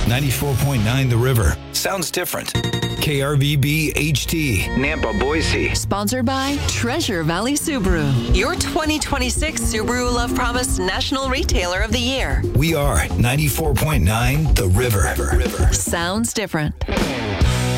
94.9 The River. Sounds different. KRVB HT. Nampa, Boise. Sponsored by Treasure Valley Subaru, your 2026 Subaru Love Promise National Retailer of the Year. We are 94.9 The River. Sounds different.